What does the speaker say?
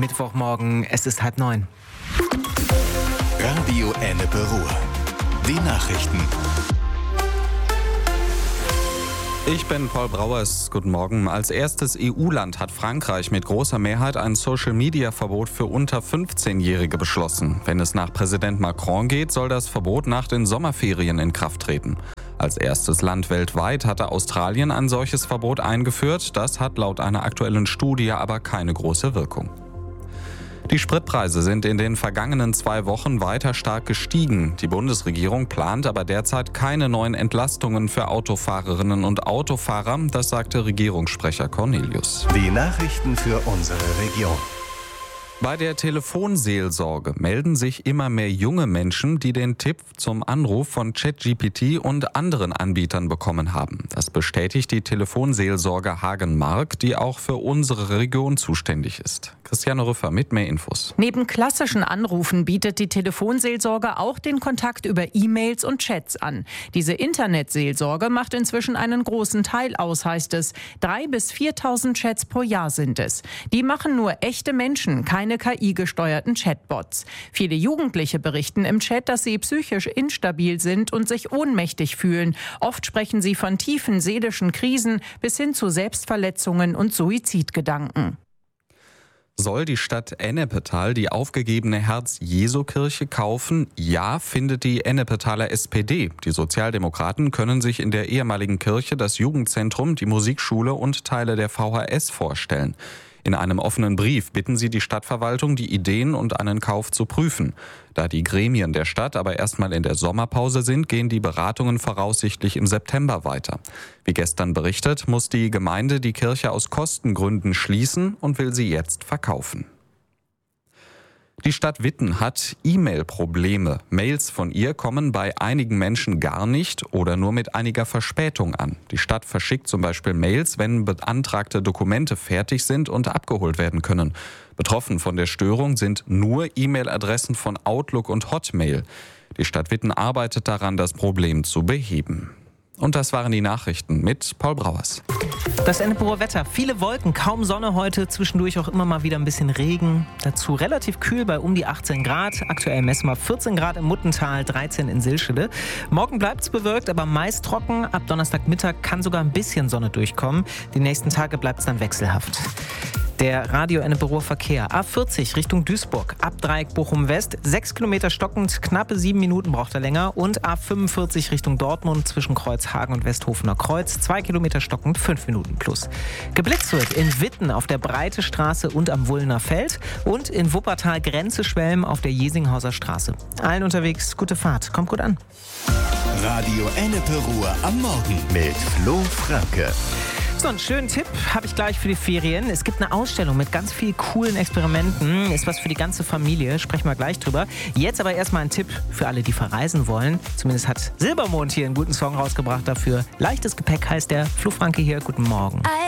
Mittwochmorgen, es ist 8:30. Radio Ennepe Ruhr. Die Nachrichten. Ich bin Paul Brauers. Guten Morgen. Als erstes EU-Land hat Frankreich mit großer Mehrheit ein Social-Media-Verbot für unter 15-Jährige beschlossen. Wenn es nach Präsident Macron geht, soll das Verbot nach den Sommerferien in Kraft treten. Als erstes Land weltweit hatte Australien ein solches Verbot eingeführt. Das hat laut einer aktuellen Studie aber keine große Wirkung. Die Spritpreise sind in den vergangenen 2 Wochen weiter stark gestiegen. Die Bundesregierung plant aber derzeit keine neuen Entlastungen für Autofahrerinnen und Autofahrer, das sagte Regierungssprecher Cornelius. Die Nachrichten für unsere Region. Bei der Telefonseelsorge melden sich immer mehr junge Menschen, die den Tipp zum Anruf von ChatGPT und anderen Anbietern bekommen haben. Das bestätigt die Telefonseelsorge Hagenmark, die auch für unsere Region zuständig ist. Christiane Rüffer mit mehr Infos. Neben klassischen Anrufen bietet die Telefonseelsorge auch den Kontakt über E-Mails und Chats an. Diese Internetseelsorge macht inzwischen einen großen Teil aus, heißt es. 3.000 bis 4.000 Chats pro Jahr sind es. Die machen nur echte Menschen, keine KI-gesteuerten Chatbots. Viele Jugendliche berichten im Chat, dass sie psychisch instabil sind und sich ohnmächtig fühlen. Oft sprechen sie von tiefen seelischen Krisen bis hin zu Selbstverletzungen und Suizidgedanken. Soll die Stadt Ennepetal die aufgegebene Herz-Jesu-Kirche kaufen? Ja, findet die Ennepetaler SPD. Die Sozialdemokraten können sich in der ehemaligen Kirche das Jugendzentrum, die Musikschule und Teile der VHS vorstellen. In einem offenen Brief bitten sie die Stadtverwaltung, die Ideen und einen Kauf zu prüfen. Da die Gremien der Stadt aber erstmal in der Sommerpause sind, gehen die Beratungen voraussichtlich im September weiter. Wie gestern berichtet, muss die Gemeinde die Kirche aus Kostengründen schließen und will sie jetzt verkaufen. Die Stadt Witten hat E-Mail-Probleme. Mails von ihr kommen bei einigen Menschen gar nicht oder nur mit einiger Verspätung an. Die Stadt verschickt zum Beispiel Mails, wenn beantragte Dokumente fertig sind und abgeholt werden können. Betroffen von der Störung sind nur E-Mail-Adressen von Outlook und Hotmail. Die Stadt Witten arbeitet daran, das Problem zu beheben. Und das waren die Nachrichten mit Paul Brauers. Das Ennepeer Wetter. Viele Wolken, kaum Sonne heute, zwischendurch auch immer mal wieder ein bisschen Regen. Dazu relativ kühl bei um die 18 Grad. Aktuell messen wir 14 Grad im Muttental, 13 in Silschede. Morgen bleibt es bewölkt, aber meist trocken. Ab Donnerstagmittag kann sogar ein bisschen Sonne durchkommen. Die nächsten Tage bleibt es dann wechselhaft. Der Radio Ennepeer Verkehr. A40 Richtung Duisburg, Abdreieck Bochum West, 6 Kilometer stockend, knappe 7 Minuten braucht er länger. Und A45 Richtung Dortmund zwischen Kreuzhagen und Westhofener Kreuz, 2 Kilometer stockend, 5 Minuten plus. Geblitzt wird in Witten auf der Breite Straße und am Wullener Feld und in Wuppertal Grenze Schwelm auf der Jesinghauser Straße. Allen unterwegs, gute Fahrt, kommt gut an. Radio Ennepe Ruhr am Morgen mit Flo Franke. So, einen schönen Tipp habe ich gleich für die Ferien. Es gibt eine Ausstellung mit ganz vielen coolen Experimenten. Ist was für die ganze Familie, sprechen wir gleich drüber. Jetzt aber erstmal ein Tipp für alle, die verreisen wollen. Zumindest hat Silbermond hier einen guten Song rausgebracht dafür. Leichtes Gepäck heißt der. Flo Franke hier, guten Morgen.